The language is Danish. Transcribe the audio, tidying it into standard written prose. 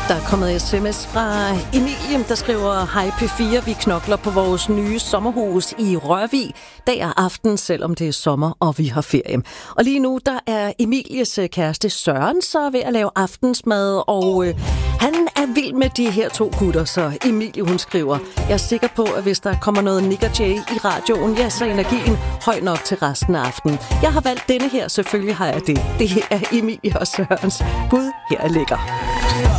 Der er kommet sms fra Emilie, der skriver: Hej P4, vi knokler på vores nye sommerhus i Rørvig dag og aften, selvom det er sommer, og vi har ferie. Og lige nu, der er Emilies kæreste Søren så ved at lave aftensmad, og han er vild med de her to gutter, så Emilie, hun skriver: Jeg er sikker på, at hvis der kommer noget Nick og Jay i radioen, ja, så er energien høj nok til resten af aftenen. Jeg har valgt denne her, selvfølgelig har jeg det. Det her er Emilie og Sørens Gud, her er lækker.